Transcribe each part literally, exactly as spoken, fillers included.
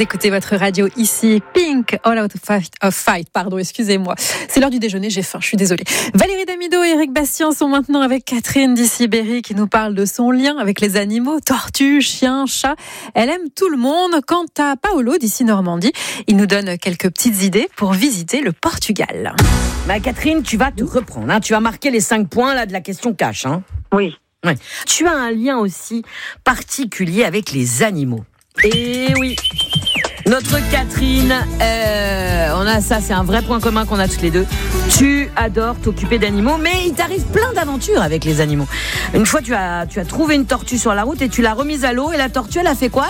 Vous écoutez votre radio ici, Pink, All Out of Fight, of Fight, pardon, excusez-moi. C'est l'heure du déjeuner, j'ai faim, je suis désolée. Valérie Damido et Eric Bastien sont maintenant avec Catherine d'Issy-Berry qui nous parle de son lien avec les animaux, tortues, chiens, chats. Elle aime tout le monde. Quant à Paolo d'ici Normandie, il nous donne quelques petites idées pour visiter le Portugal. Bah Catherine, tu vas te reprendre, hein. Tu vas marquer les cinq points là de la question cash. Hein. Oui. Ouais. Tu as un lien aussi particulier avec les animaux. Et oui, notre Catherine, euh, on a ça, c'est un vrai point commun qu'on a toutes les deux. Tu adores t'occuper d'animaux, mais il t'arrive plein d'aventures avec les animaux. Une fois, tu as, tu as trouvé une tortue sur la route et tu l'as remise à l'eau. Et la tortue, elle a fait quoi ?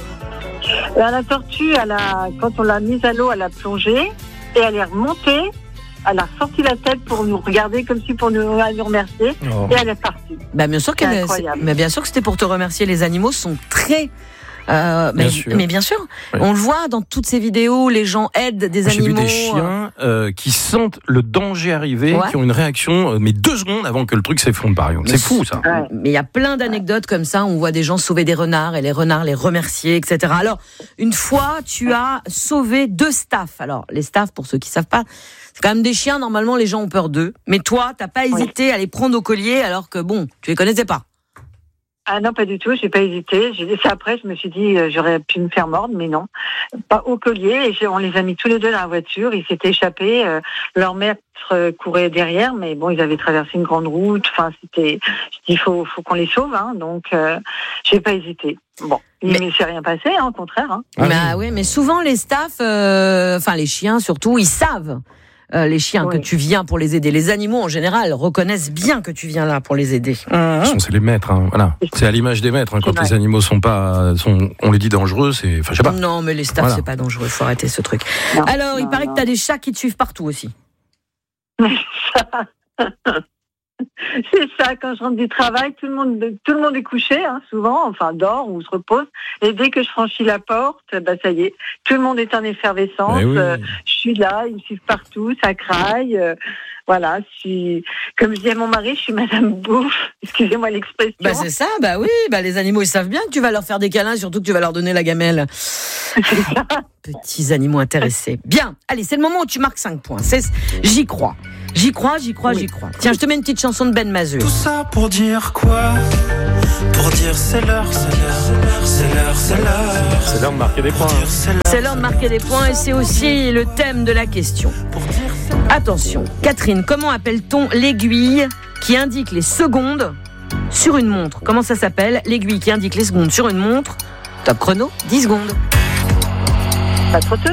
La tortue, elle a, quand on l'a mise à l'eau, elle a plongé et elle est remontée. Elle a sorti la tête pour nous regarder comme si pour nous, nous remercier oh. Et elle est partie. Bah bien sûr qu'elle, mais bien sûr que c'était pour te remercier. Les animaux sont très Euh, mais, bien mais bien sûr, oui. On le voit dans toutes ces vidéos, les gens aident des J'ai animaux. J'ai vu des chiens euh, qui sentent le danger arriver, ouais. qui ont une réaction, euh, mais deux secondes avant que le truc s'effondre par exemple. C'est fou ça. Ouais. Mais il y a plein d'anecdotes comme ça, on voit des gens sauver des renards et les renards les remercier, et cetera. Alors, une fois, tu as sauvé deux staffs. Alors, les staffs, pour ceux qui ne savent pas, c'est quand même des chiens, normalement les gens ont peur d'eux. Mais toi, tu n'as pas hésité oui. à les prendre au collier alors que bon, tu les connaissais pas. Ah non, pas du tout, j'ai pas hésité. J'ai dit ça après, je me suis dit, euh, j'aurais pu me faire mordre, mais non. Pas au collier, et j'ai, on les a mis tous les deux dans la voiture, ils s'étaient échappés, euh, leur maître euh, courait derrière, mais bon, ils avaient traversé une grande route, enfin, c'était, je dis, il faut, faut qu'on les sauve, hein, donc euh, j'ai pas hésité. Bon, mais il ne s'est rien passé, hein, au contraire. Hein. Ah, bah oui, mais souvent les staffs, euh, enfin les chiens surtout, ils savent. Euh, les chiens oui. que tu viens pour les aider. Les animaux en général reconnaissent bien que tu viens là pour les aider. Mmh. C'est les maîtres, hein. Voilà. C'est à l'image des maîtres. Hein. Quand les animaux sont pas, sont, on les dit dangereux, c'est, enfin, je sais pas. Non, mais les staffs voilà. c'est pas dangereux. Faut arrêter ce truc. Non, Alors, non, il paraît non. que t'as des chats qui te suivent partout aussi. C'est ça, quand je rentre du travail, tout le monde, tout le monde est couché, hein, souvent, enfin dort ou se repose. Et dès que je franchis la porte, bah ça y est, tout le monde est en effervescence. Oui. Euh, je suis là, ils me suivent partout, ça craille. Euh, voilà, je suis, comme je dis à mon mari, je suis Madame Bouffe. Excusez-moi l'expression. Bah c'est ça, bah oui, bah les animaux ils savent bien que tu vas leur faire des câlins, surtout que tu vas leur donner la gamelle. C'est ça. Petits animaux intéressés. Bien, allez, c'est le moment où tu marques cinq points. C'est, j'y crois. J'y crois, j'y crois, oui. j'y crois. Tiens, je te mets une petite chanson de Ben Mazur. Tout ça pour dire quoi ? Pour dire c'est l'heure, c'est l'heure, c'est l'heure, c'est l'heure. C'est l'heure de marquer des points. C'est l'heure, c'est l'heure de marquer des points et c'est aussi le thème de la question. Attention, Catherine, comment appelle-t-on l'aiguille qui indique les secondes sur une montre ? Comment ça s'appelle ? L'aiguille qui indique les secondes sur une montre. Top chrono, dix secondes. Pas trop tôt ?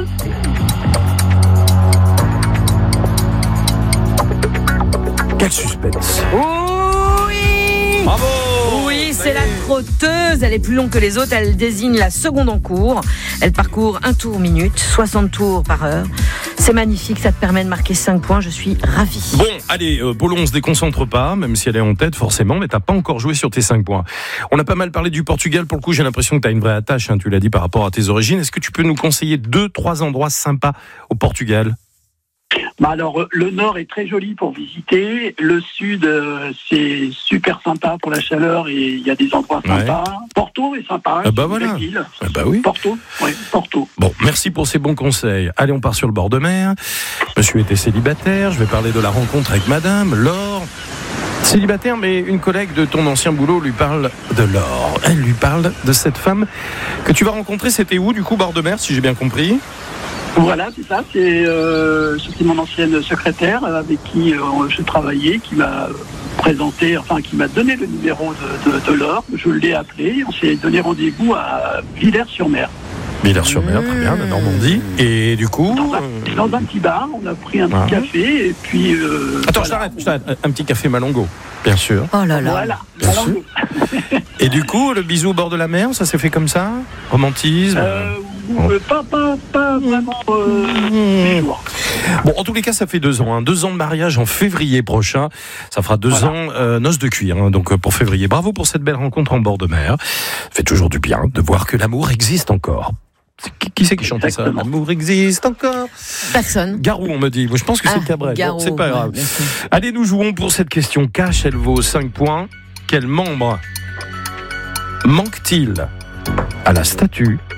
Quel suspense. Oui. Bravo. Oui, c'est la trotteuse. Elle est plus longue que les autres. Elle désigne la seconde en cours. Elle parcourt un tour minute, soixante tours par heure. C'est magnifique, ça te permet de marquer cinq points. Je suis ravie. Bon, allez, euh, Polo, on se déconcentre pas, même si elle est en tête forcément, mais t'as pas encore joué sur tes cinq points. On a pas mal parlé du Portugal. Pour le coup, j'ai l'impression que t'as une vraie attache, hein, tu l'as dit, par rapport à tes origines. Est-ce que tu peux nous conseiller deux, trois endroits sympas au Portugal ? Bah alors, le nord est très joli pour visiter. Le sud, euh, c'est super sympa pour la chaleur et il y a des endroits sympas. Ouais. Porto est sympa. Ah bah voilà. Ville. Ah bah oui. Porto, oui, Porto. Bon, merci pour ces bons conseils. Allez, on part sur le bord de mer. Monsieur était célibataire. Je vais parler de la rencontre avec Madame Laure. Célibataire, mais une collègue de ton ancien boulot lui parle de Laure. Elle lui parle de cette femme que tu vas rencontrer. C'était où, du coup, bord de mer, si j'ai bien compris ? Voilà, c'est ça, c'est, euh, c'était mon ancienne secrétaire avec qui euh, je travaillais, qui m'a présenté, enfin qui m'a donné le numéro de, de, de Laure. Je l'ai appelé, on s'est donné rendez-vous à Villers-sur-Mer. Villers-sur-Mer, très bien, la Normandie. Et du coup... Dans un, dans un petit bar, on a pris un petit ah. café et puis... Euh, Attends, voilà. je t'arrête, je t'arrête, un petit café Malongo, bien sûr. Oh là là. Voilà, bien sûr. Et du coup, le bisou au bord de la mer, ça s'est fait comme ça ? Romantisme euh, oh. Pas, pas, pas vraiment euh, jours. Bon, en tous les cas, ça fait deux ans. Hein. Deux ans de mariage en février prochain. Ça fera deux voilà. ans euh, noces de cuir, hein, donc pour février. Bravo pour cette belle rencontre en bord de mer. Ça fait toujours du bien de voir que l'amour existe encore. Qui, qui c'est qui chantait ça ? L'amour existe encore. Personne. Garou, on me dit. Moi, je pense que c'est ah, Cabrel. Garou, bon, c'est pas grave. Ouais, allez, nous jouons pour cette question cash. Elle vaut cinq points. Quel membre manque-t-il à la statue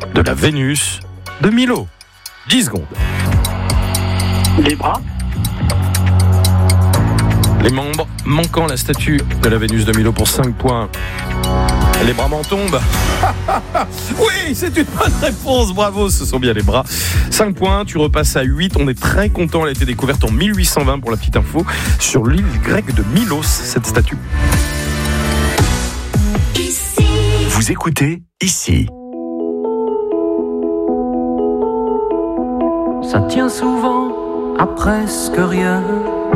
de la Vénus de Milo. dix secondes. Les bras. Les membres manquant la statue de la Vénus de Milo pour cinq points. Les bras m'en tombent. Oui, c'est une bonne réponse. Bravo, ce sont bien les bras. cinq points, tu repasses à huit. On est très content. Elle a été découverte en mille huit cent vingt pour la petite info sur l'île grecque de Milos, cette statue. Vous écoutez ici. Ça tient souvent à presque rien.